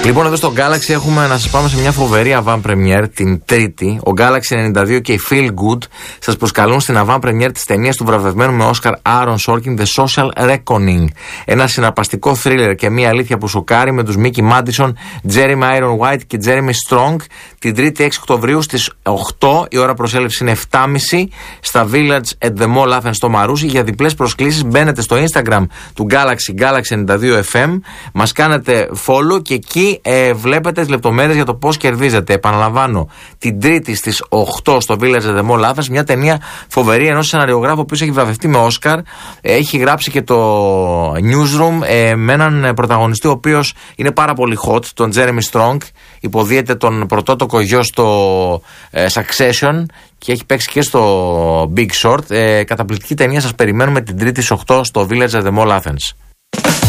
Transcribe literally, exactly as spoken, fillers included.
Λοιπόν, εδώ στο Galaxy έχουμε να σας πάμε σε μια φοβερή avant premiere την Τρίτη. Ο Galaxy ενενήντα δύο και η Feel Good σας προσκαλούν στην avant premiere της ταινίας του βραβευμένου με Όσκαρ Aaron Sorkin, The Social Reckoning. Ένα συναρπαστικό θρίλερ και μια αλήθεια που σοκάρει με τους Mickey Madison, Jeremy Iron White και Jeremy Strong την Τρίτη έξι Οκτωβρίου στις οκτώ. Η ώρα προσέλευση είναι επτά και μισή στα Village at the Mall Athens στο Μαρούσι. Για διπλές προσκλήσεις μπαίνετε στο Instagram του Galaxy, Galaxy ενενήντα δύο εφ εμ. Μας κάνετε follow και εκεί Ε, βλέπετε τις λεπτομέρειες για το πώς κερδίζετε. Επαναλαμβάνω, την Τρίτη στις οκτώ στο Village at the Mall Athens, μια ταινία φοβερή ενός σεναριογράφου ο οποίος έχει βραβευτεί με Όσκαρ. Έχει γράψει και το Newsroom ε, με έναν πρωταγωνιστή ο οποίος είναι πάρα πολύ hot, τον Jeremy Strong. Υποδίεται τον πρωτότοκο γιο στο ε, Succession και έχει παίξει και στο Big Short. Ε, καταπληκτική ταινία, σας περιμένουμε την Τρίτη στις οκτώ στο Village at the Mall Athens.